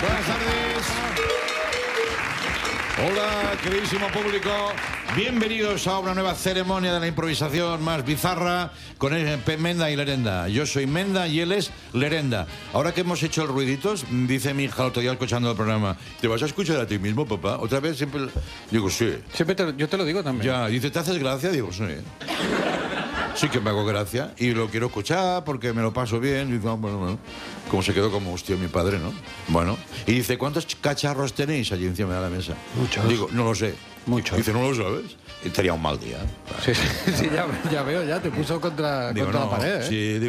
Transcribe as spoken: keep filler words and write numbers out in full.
Buenas tardes. Hola, queridísimo público. Bienvenidos a una nueva ceremonia de la improvisación más bizarra con el, Menda y Lerenda. Yo soy Menda y él es Lerenda. Ahora que hemos hecho el ruiditos, dice mi hija el otro día escuchando el programa, ¿te vas a escuchar a ti mismo, papá? Otra vez siempre... Digo, sí. Siempre te, yo te lo digo también. Ya, dice, ¿te haces gracia? Digo, sí. Sí que me hago gracia y lo quiero escuchar porque me lo paso bien. Y dice, ah, bueno, bueno. Como se quedó como hostia mi padre, ¿no? Bueno. Y dice, ¿cuántos cacharros tenéis allí encima de la mesa? Muchos. Digo, no lo sé. Muchos. Dice, ¿no lo sabes? Y tenía un mal día. Sí, sí, sí, ya, ya veo, ya te puso contra, Digo, contra no, la pared, ¿eh? Sí, digo,